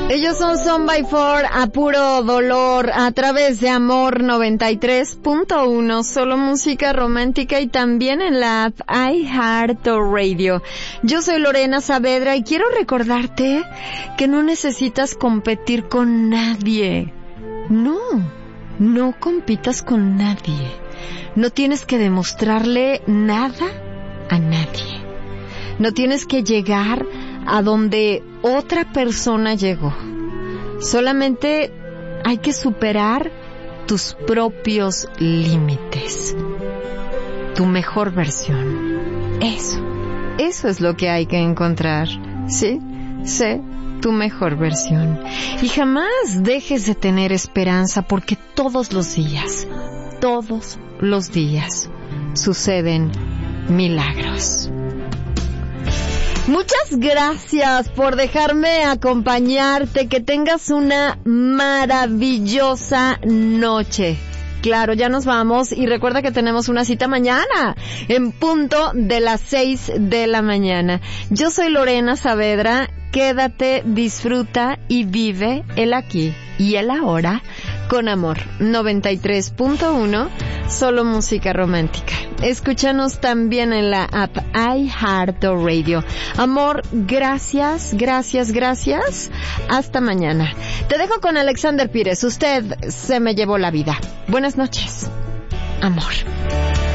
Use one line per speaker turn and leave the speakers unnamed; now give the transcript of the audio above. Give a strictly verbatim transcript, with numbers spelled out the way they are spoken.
Ellos son Son by Four, a puro dolor, a través de Amor noventa y tres punto uno, solo música romántica, y también en la app iHeartRadio. Yo soy Lorena Saavedra y quiero recordarte que no necesitas competir con nadie. No, no compitas con nadie. No tienes que demostrarle nada a nadie. No tienes que llegar a donde otra persona llegó. Solamente hay que superar tus propios límites. Tu mejor versión. Eso. Eso es lo que hay que encontrar. ¿Sí? Sé tu mejor versión. Y jamás dejes de tener esperanza, porque todos los días, todos los días, suceden milagros. Muchas gracias por dejarme acompañarte. Que tengas una maravillosa noche. Claro, ya nos vamos y recuerda que tenemos una cita mañana en punto de las seis de la mañana. Yo soy Lorena Saavedra. Quédate, disfruta y vive el aquí y el ahora con Amor noventa y tres punto uno, solo música romántica. Escúchanos también en la app iHeartRadio. Amor, gracias, gracias, gracias. Hasta mañana. Te dejo con Alexander Pires. Usted se me llevó la vida. Buenas noches. Amor.